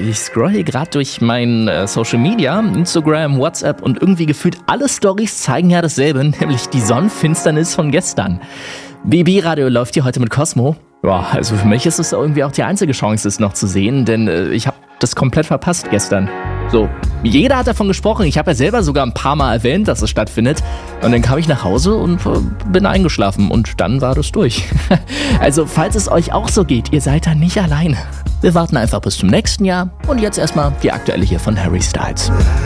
Ich scroll hier gerade durch mein Social Media, Instagram, WhatsApp und irgendwie gefühlt alle Storys zeigen ja dasselbe, nämlich die Sonnenfinsternis von gestern. BB Radio läuft hier heute mit Cosmo. Ja, also für mich ist es irgendwie auch die einzige Chance, es noch zu sehen, denn ich habe das komplett verpasst gestern. So, jeder hat davon gesprochen, ich habe ja selber sogar ein paar Mal erwähnt, dass es stattfindet. Und dann kam ich nach Hause und bin eingeschlafen und dann war das durch. Also, falls es euch auch so geht, ihr seid da nicht alleine. Wir warten einfach bis zum nächsten Jahr und jetzt erstmal die aktuelle hier von Harry Styles.